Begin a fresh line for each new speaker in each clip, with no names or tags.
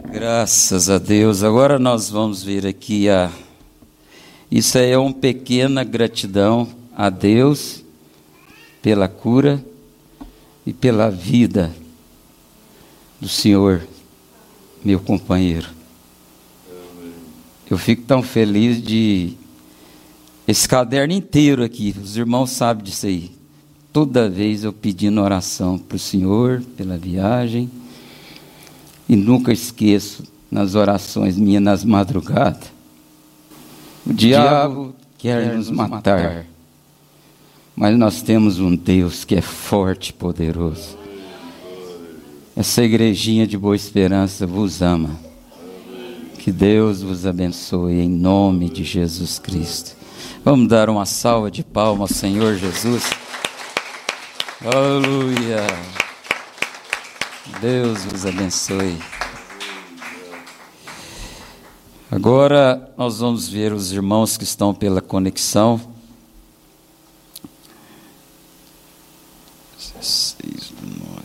Graças a Deus. Agora nós vamos ver aqui isso aí é uma pequena gratidão a Deus pela cura e pela vida do Senhor, meu companheiro. Eu fico tão feliz de esse caderno inteiro aqui. Os irmãos sabem disso aí. Toda vez eu pedindo oração para o Senhor pela viagem. E nunca esqueço, nas orações minhas, nas madrugadas, o diabo quer nos matar, mas nós temos um Deus que é forte e poderoso. Essa igrejinha de Boa Esperança vos ama. Que Deus vos abençoe em nome de Jesus Cristo. Vamos dar uma salva de palmas ao Senhor Jesus. Aleluia. Deus vos abençoe. Agora nós vamos ver os irmãos que estão pela conexão. 16 do 9.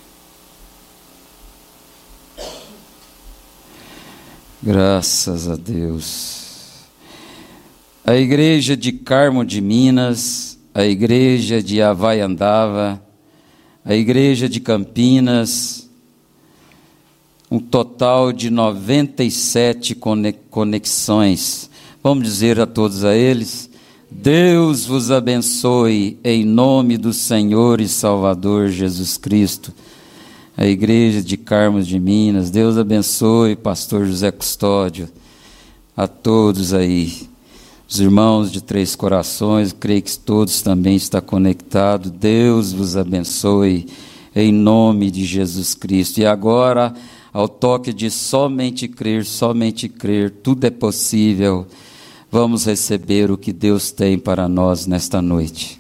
Graças a Deus. A igreja de Carmo de Minas, a igreja de Havaiandava, a igreja de Campinas, um total de 97 conexões. Vamos dizer a todos eles: Deus vos abençoe em nome do Senhor e Salvador Jesus Cristo. A igreja de Carmo de Minas, Deus abençoe pastor José Custódio, a todos aí. Os irmãos de Três Corações, creio que todos também estão conectados. Deus vos abençoe em nome de Jesus Cristo. E agora, ao toque de somente crer, tudo é possível. Vamos receber o que Deus tem para nós nesta noite.